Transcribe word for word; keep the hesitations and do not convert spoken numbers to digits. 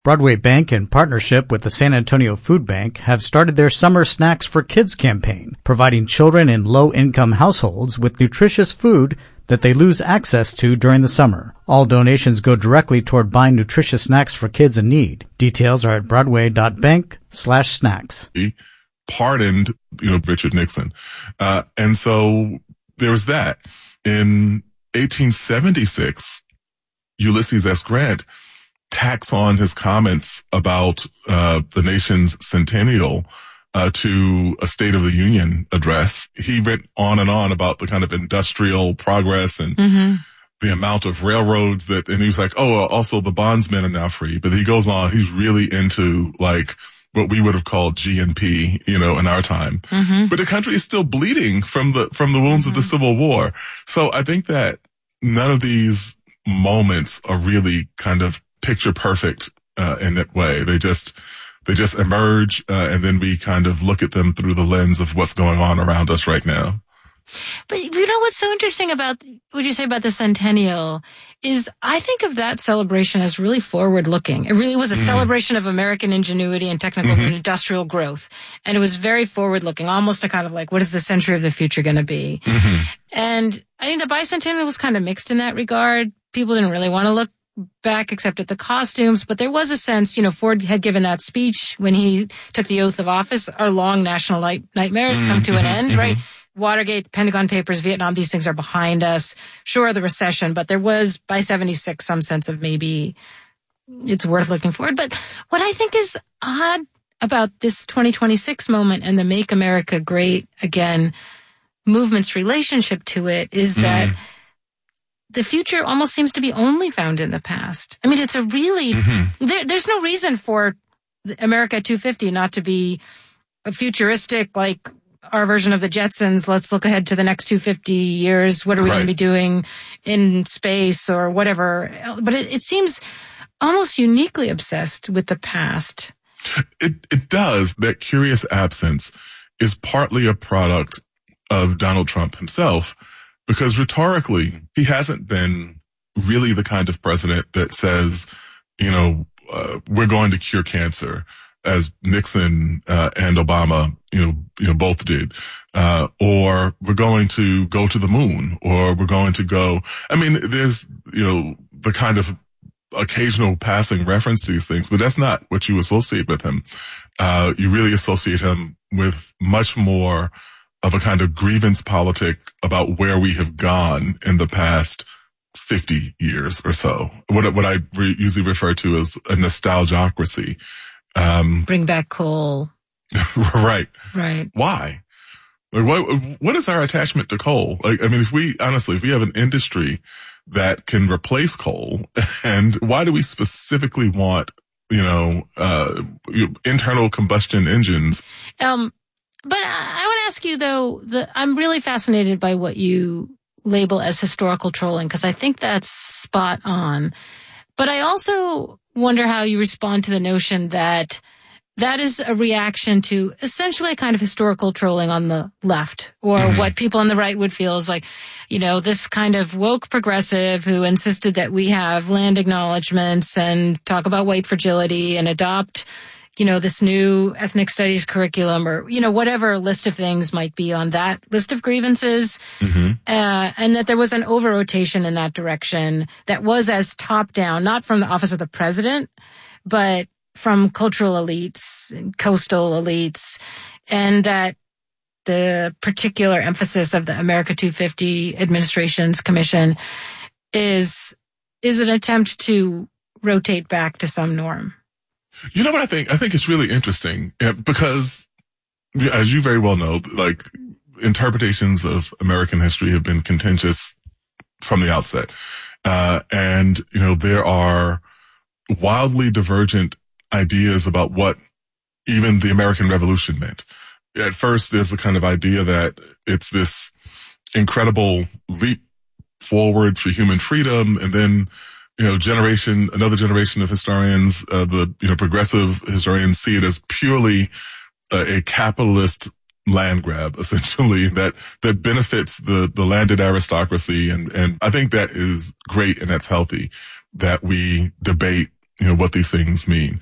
Broadway Bank, in partnership with the San Antonio Food Bank, have started their Summer Snacks for Kids campaign, providing children in low-income households with nutritious food that they lose access to during the summer. All donations go directly toward buying nutritious snacks for kids in need. Details are at broadway.bank slash snacks. He pardoned, you know, Richard Nixon. Uh, and so there was that. In eighteen seventy-six, Ulysses S. Grant tacks on his comments about uh the nation's centennial uh to a State of the Union address. He went on and on about the kind of industrial progress and mm-hmm. the amount of railroads that, and he was like, oh, also the bondsmen are now free. But he goes on, he's really into like what we would have called G N P, you know, in our time. Mm-hmm. But the country is still bleeding from the, from the wounds mm-hmm. of the Civil War. So I think that none of these moments are really kind of picture perfect, uh, in that way. They just, they just emerge, uh, and then we kind of look at them through the lens of what's going on around us right now. But you know what's so interesting about what you say about the centennial is I think of that celebration as really forward looking. It really was a mm-hmm. celebration of American ingenuity and technical mm-hmm. and industrial growth. And it was very forward looking, almost a kind of like, what is the century of the future going to be? Mm-hmm. And I think the bicentennial was kind of mixed in that regard. People didn't really want to look back except at the costumes, but there was a sense, you know, Ford had given that speech when he took the oath of office, our long national night- nightmares mm-hmm. come to an end, mm-hmm. right? Watergate, the Pentagon Papers, Vietnam, these things are behind us. Sure, the recession, but there was, by seventy-six, some sense of maybe it's worth looking forward. But what I think is odd about this twenty twenty-six moment and the Make America Great Again movement's relationship to it is that mm. the future almost seems to be only found in the past. I mean, it's a really, mm-hmm. there, there's no reason for America two fifty not to be a futuristic, like, our version of the Jetsons. Let's look ahead to the next two hundred fifty years. What are we right. going to be doing in space or whatever? But it, it seems almost uniquely obsessed with the past. It, it does. That curious absence is partly a product of Donald Trump himself, because rhetorically, he hasn't been really the kind of president that says, you know, uh, we're going to cure cancer, as Nixon uh, and Obama, you know, you know, both did, uh, or we're going to go to the moon, or we're going to go. I mean, there's, you know, the kind of occasional passing reference to these things, but that's not what you associate with him. Uh, you really associate him with much more of a kind of grievance politic about where we have gone in the past fifty years or so. What what I re- usually refer to as a nostalgiocracy. Um, Bring back coal. right. Right. Why? Like, what, what is our attachment to coal? Like, I mean, if we, honestly, if we have an industry that can replace coal, and why do we specifically want, you know, uh, internal combustion engines? Um, but I, I want to ask you though, the, I'm really fascinated by what you label as historical trolling, because I think that's spot on. But I also wonder how you respond to the notion that that is a reaction to essentially a kind of historical trolling on the left, or mm-hmm. what people on the right would feel is like, you know, this kind of woke progressive who insisted that we have land acknowledgements and talk about white fragility and adopt, you know, this new ethnic studies curriculum, or, you know, whatever list of things might be on that list of grievances. Mm-hmm. Uh, and that there was an over-rotation in that direction that was as top-down, not from the office of the president, but from cultural elites and coastal elites, and that the particular emphasis of the America two fifty administration's commission is, is an attempt to rotate back to some norm. You know what I think? I think it's really interesting because, as you very well know, like, interpretations of American history have been contentious from the outset. Uh, and, you know, there are wildly divergent ideas about what even the American Revolution meant. At first, there's the kind of idea that it's this incredible leap forward for human freedom, and then, you know, generation, another generation of historians, uh, the, you know, progressive historians see it as purely uh, a capitalist land grab, essentially, that, that benefits the, the landed aristocracy. And, and I think that is great and that's healthy, that we debate, you know, what these things mean.